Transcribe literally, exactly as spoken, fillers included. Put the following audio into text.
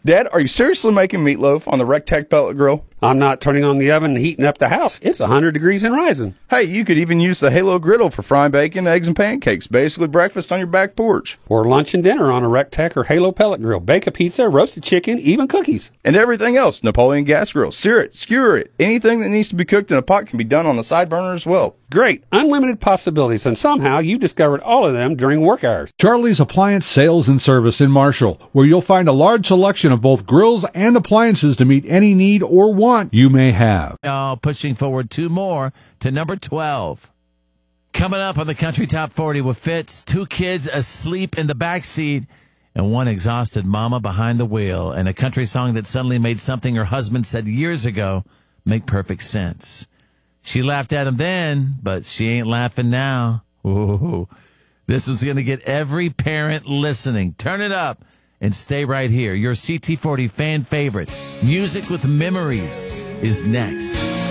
Dad, are you seriously making meatloaf on the Rectech pellet grill? I'm not turning on the oven and heating up the house. It's one hundred degrees and rising. Hey, you could even use the Halo griddle for frying bacon, eggs, and pancakes. Basically breakfast on your back porch. Or lunch and dinner on a Rectech or Halo pellet grill. Bake a pizza, roasted chicken, even cookies. And everything else. Napoleon gas grill. Sear it, skewer it. Anything that needs to be cooked in a pot can be done on the side burner as well. Great. Unlimited possibilities. And somehow you discovered all of them during work hours. Charlie's Appliance Sales and Service in Marshall, where you'll find a large selection of both grills and appliances to meet any need or want you may have. Oh, pushing forward two more to number twelve. Coming up on the Country Top forty with Fitz, two kids asleep in the backseat and one exhausted mama behind the wheel, and a country song that suddenly made something her husband said years ago make perfect sense. She laughed at him then, but she ain't laughing now. Ooh, this is going to get every parent listening. Turn it up and stay right here. Your C T forty fan favorite, Music with Memories, is next.